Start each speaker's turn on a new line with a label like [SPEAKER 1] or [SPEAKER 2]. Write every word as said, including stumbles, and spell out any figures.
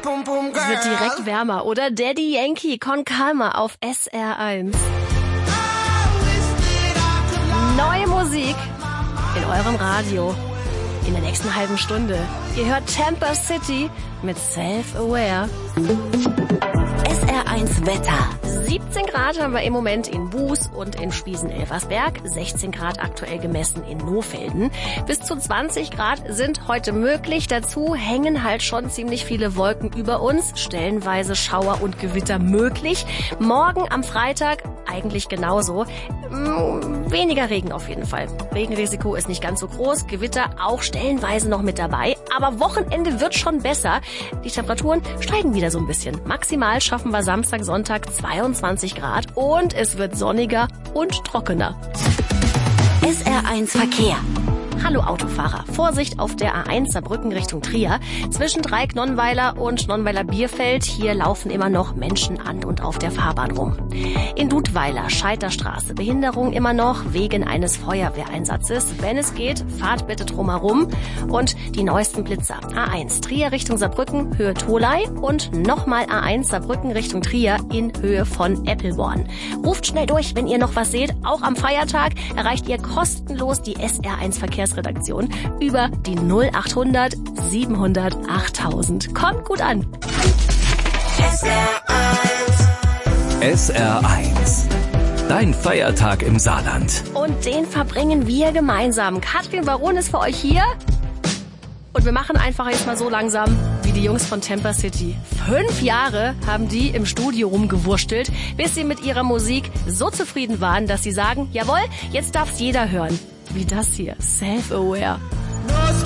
[SPEAKER 1] Es wird direkt wärmer, oder? Daddy Yankee, Con Calma auf S R eins. Neue Musik in eurem Radio in der nächsten halben Stunde. Ihr hört Tampa City mit Self-Aware. S R eins Wetter. siebzehn Grad haben wir im Moment in Buß und in Spiesen-Elversberg, sechzehn Grad aktuell gemessen in Nohfelden. Bis zu zwanzig Grad sind heute möglich. Dazu hängen halt schon ziemlich viele Wolken über uns, stellenweise Schauer und Gewitter möglich. Morgen am Freitag eigentlich genauso. Weniger Regen auf jeden Fall. Regenrisiko ist nicht ganz so groß, Gewitter auch stellenweise noch mit dabei. Aber Wochenende wird schon besser. Die Temperaturen steigen wieder so ein bisschen. Maximal schaffen wir Samstag, Sonntag zweiundzwanzig Grad und es wird sonniger und trockener.
[SPEAKER 2] S R eins Verkehr.
[SPEAKER 1] Hallo Autofahrer, Vorsicht auf der A eins Saarbrücken Richtung Trier. Zwischen Dreieck-Nonnweiler und Nonnweiler-Bierfeld, hier laufen immer noch Menschen an und auf der Fahrbahn rum. In Dudweiler, Scheiterstraße, Behinderung immer noch wegen eines Feuerwehreinsatzes. Wenn es geht, fahrt bitte drumherum. Und die neuesten Blitzer. A eins Trier Richtung Saarbrücken, Höhe Tholey und nochmal A eins Saarbrücken Richtung Trier in Höhe von Eppelborn. Ruft schnell durch, wenn ihr noch was seht. Auch am Feiertag erreicht ihr kostenlos die S R eins Verkehrsredaktion über die null achthundert siebenhundert achttausend. Kommt gut an.
[SPEAKER 2] S R eins.
[SPEAKER 3] S R eins. Dein Feiertag im Saarland.
[SPEAKER 1] Und den verbringen wir gemeinsam. Katrin Baron ist für euch hier. Und wir machen einfach jetzt mal so langsam wie die Jungs von Tampa City. Fünf Jahre haben die im Studio rumgewurschtelt, bis sie mit ihrer Musik so zufrieden waren, dass sie sagen, jawohl, jetzt darf's jeder hören. Wie das hier. Self-Aware.